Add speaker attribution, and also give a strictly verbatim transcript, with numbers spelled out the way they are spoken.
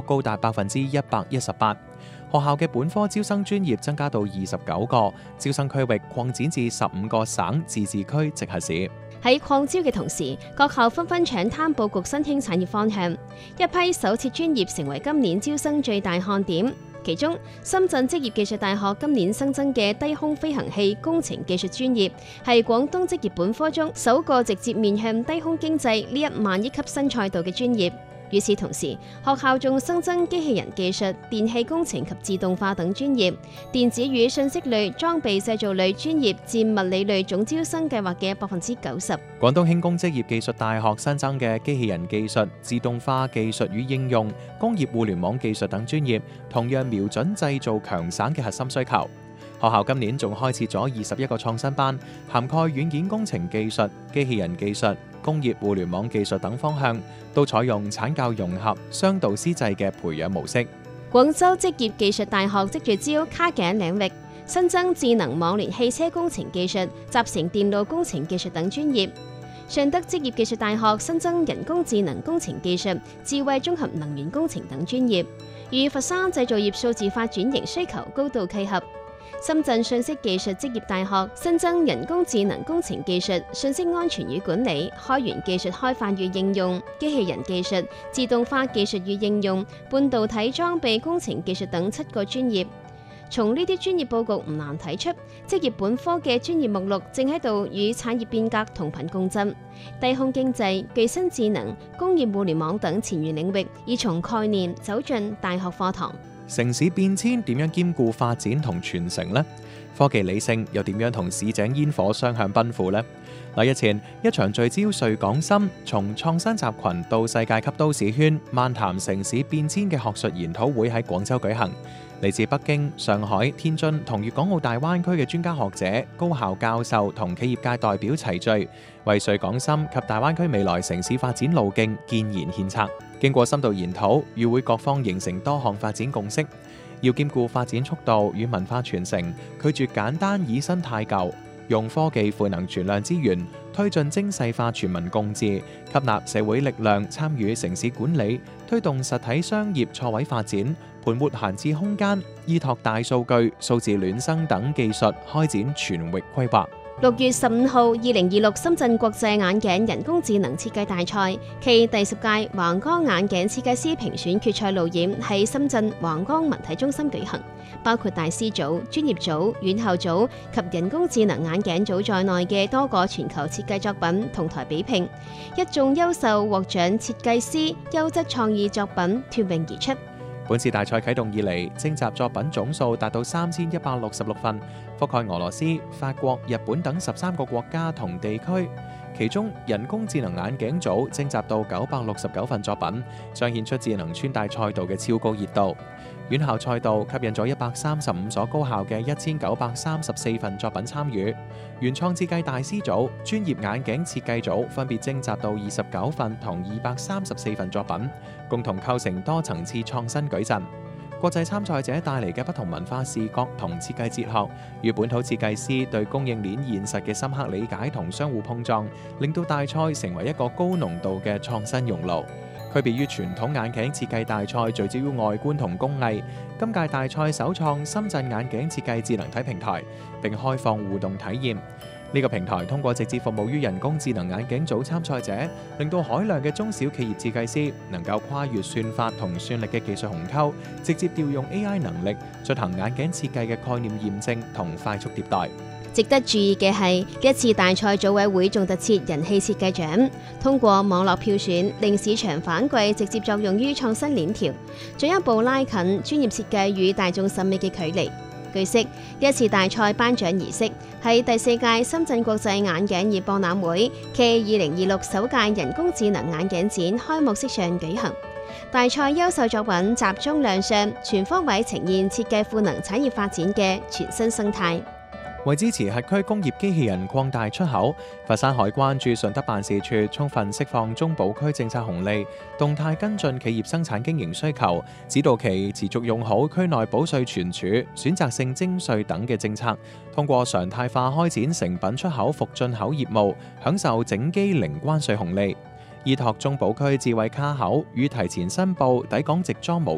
Speaker 1: 高達百分之一百一十八。學校嘅本科招生專業增加到二十九個，招生區域擴展至十五個省、自治區、直轄市。
Speaker 2: 喺擴招嘅同時，各校紛紛搶灘佈局新興產業方向，一批首設專業成為今年招生最大看點。其中，深圳職業技術大學今年新增嘅低空飛行器工程技術專業，係廣東職業本科中首個直接面向低空經濟呢一萬億級新賽道嘅專業。與此同時，學校仲新增機器人技術、電氣工程及自動化等專業，電子與信息類、裝備製造類專業佔物理類總招生計劃嘅百分之九十。
Speaker 1: 廣東輕工職業技術大學新增嘅機器人技術、自動化技術與應用、工業互聯網技術等專業，同樣瞄準製造強省嘅核心需求。學校今年仲開設咗二十一個創新班，涵蓋軟件工程技術、機器人技術、工業互聯網技術等方向，都採用產教融合、雙導師制嘅培養模式。
Speaker 2: 廣州職業技術大學即聚焦卡頸領域，新增智能網聯汽車工程技術、集成電路工程技術等專業。順德職業技術大學新增人工智能工程技術、智慧綜合能源工程等專業，與佛山製造業數字化轉型需求高度契合。深圳信息技術職業大學新增人工智能工程技術、信息安全與管理、開源技術開發與應用、機器人技術、自動化技術與應用、半導體裝備工程技術等七個專業。從呢啲專業佈局唔難睇出，職業本科嘅專業目錄正喺度與產業變革同頻共振。低空經濟、具身智能、工業互聯網等前沿領域已從概念走進大學課堂。
Speaker 1: 城市變遷點樣兼顧發展同傳承呢？科技理性又點樣同市井煙火雙向奔赴呢？嗱，日前一場聚焦穗港深，從創新集群到世界級都市圈，漫談城市變遷嘅學術研討會喺廣州舉行。嚟自北京、上海、天津同粵港澳大灣區嘅專家學者、高校教授同企業界代表齊聚，為穗港深及大灣區未來城市發展路徑建言獻策。經過深度研討，與會各方形成多項發展共識，要兼顧發展速度與文化傳承，拒絕簡單以新汰舊，用科技賦能存量資源，推進精細化全民共治，吸納社會力量參與城市管理，推動實體商業錯位發展，盤活閒置空間，依託大數據、數字孿生等技術開展全域規劃。
Speaker 2: 六月十五號，二零二六深圳國際眼鏡人工智能設計大賽暨第十屆橫江眼鏡設計師評選決賽路演喺深圳橫江文體中心舉行，包括大師組、專業組、院校組及人工智能眼鏡組在內嘅多個全球設計作品同台比拼，一眾優秀獲獎設計師優質創意作品脫穎而出。
Speaker 1: 本次大賽啟動以嚟，徵集作品總數達到三千一百六十六份，覆蓋俄羅斯、法國、日本等十三個國家同地區。其中人工智能眼鏡組徵集到九百六十九份作品，彰顯出智能穿戴賽道嘅超高熱度。院校賽道吸引咗一百三十五所高校嘅一千九百三十四份作品參與。原創設計大師組、專業眼鏡設計組分別徵集到二十九份同二百三十四份作品，共同構成多層次創新矩陣。國際參賽者帶嚟嘅不同文化視覺同設計哲學，與本土設計師對供應鏈現實嘅深刻理解同相互碰撞，令到大賽成為一個高濃度嘅創新熔爐。區別於傳統眼鏡設計大賽聚焦於外觀同工藝，今屆大賽首創深圳眼鏡設計智能體平台，並開放互動體驗。呢個平台通過直接服務於人工智能眼鏡組參賽者，令到海量嘅中小企業設計師能夠跨越算法同算力嘅技術鴻溝，直接調用 A I 能力進行眼鏡設計嘅概念驗證同快速迭代。
Speaker 2: 值得注意嘅係，呢次大賽組委會仲特設人氣設計獎，通過網絡票選，令市場反饋直接作用於創新鏈條，進一步拉近專業設計與大眾審美嘅距離。據悉，呢一次大賽頒獎儀式喺第四屆深圳國際眼鏡業博覽會暨二零二六首屆人工智能眼鏡展開幕式上舉行。大賽優秀作品集中亮相，全方位呈現設計賦能產業發展嘅全新生態。
Speaker 1: 為支持核區工業機器人擴大出口，佛山海關駐順德辦事處充分釋放中保區政策紅利，動態跟進企業生產經營需求，指導其持續用好區內保稅存儲、選擇性徵稅等嘅政策，通過常態化開展成品出口復進口業務，享受整機零關稅紅利。依託中保區智慧卡口與提前申報抵港直裝無